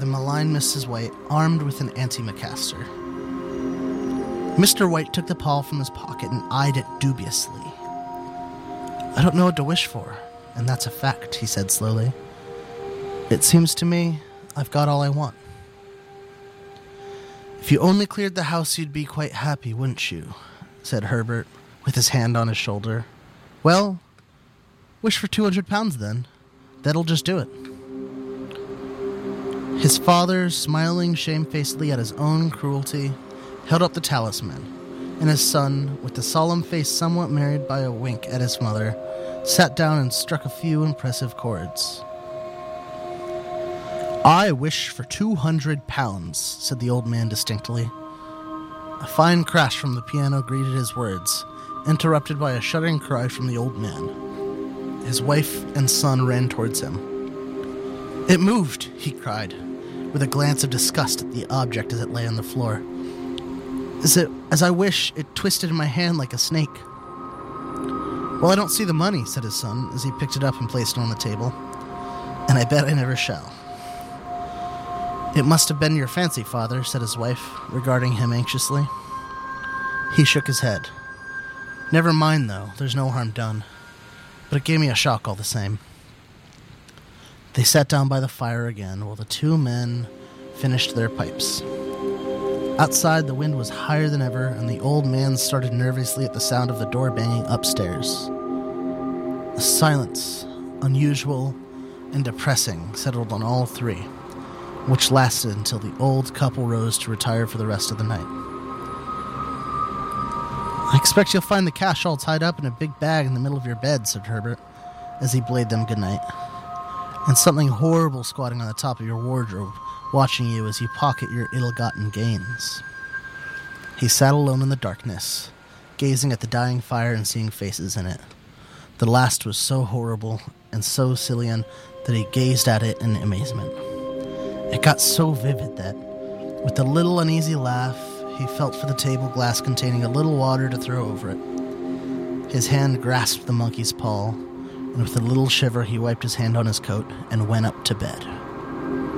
the malign Mrs. White, armed with an antimacaster. Mr. White took the paw from his pocket and eyed it dubiously. "I don't know what to wish for, and that's a fact," he said slowly. "It seems to me I've got all I want." "If you only cleared the house, you'd be quite happy, wouldn't you?" said Herbert, with his hand on his shoulder. "Well, wish for £200 then. That'll just do it." His father, smiling shamefacedly at his own cruelty, held up the talisman, and his son, with the solemn face somewhat marred by a wink at his mother, sat down and struck a few impressive chords. "I wish for £200, said the old man distinctly. A fine crash from the piano greeted his words, interrupted by a shuddering cry from the old man. His wife and son ran towards him. "It moved," he cried, with a glance of disgust at the object as it lay on the floor. As I wish, it twisted in my hand like a snake." "Well, I don't see the money," said his son, as he picked it up and placed it on the table. "And I bet I never shall." "It must have been your fancy, father," said his wife, regarding him anxiously. He shook his head. "Never mind, though. There's no harm done. But it gave me a shock all the same." They sat down by the fire again while the two men finished their pipes. Outside, the wind was higher than ever, and the old man started nervously at the sound of the door banging upstairs. A silence, unusual and depressing, settled on all three, which lasted until the old couple rose to retire for the rest of the night. "I expect you'll find the cash all tied up in a big bag in the middle of your bed," said Herbert, as he bade them good night. "And something horrible squatting on the top of your wardrobe, watching you as you pocket your ill-gotten gains." He sat alone in the darkness, gazing at the dying fire and seeing faces in it. The last was so horrible and so Cillian that he gazed at it in amazement. It got so vivid that, with a little uneasy laugh, he felt for the table glass containing a little water to throw over it. His hand grasped the monkey's paw, and with a little shiver he wiped his hand on his coat and went up to bed.